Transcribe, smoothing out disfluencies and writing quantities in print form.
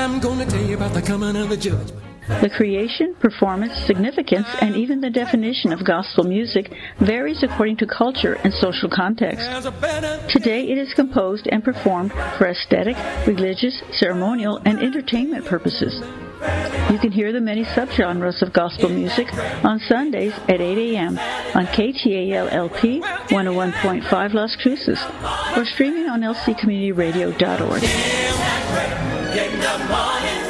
I'm gonna tell you about the coming of the judgment. The creation, performance, significance, and even the definition of gospel music varies according to culture and social context. Today it is composed and performed for aesthetic, religious, ceremonial, and entertainment purposes. You can hear the many subgenres of gospel music on Sundays at 8 a.m. on KTAL-LP 101.5 Las Cruces or streaming on lccommunityradio.org.